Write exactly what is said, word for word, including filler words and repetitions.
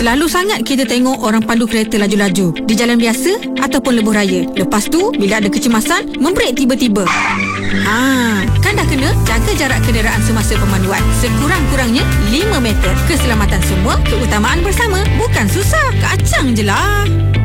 Selalu sangat kita tengok orang pandu kereta laju-laju di jalan biasa ataupun lebuh raya. Lepas tu, bila ada kecemasan, membrek tiba-tiba. Ha, kan dah kena jaga jarak kenderaan semasa pemanduan. Sekurang-kurangnya lima meter. Keselamatan semua, keutamaan bersama. Bukan susah, kacang je lah.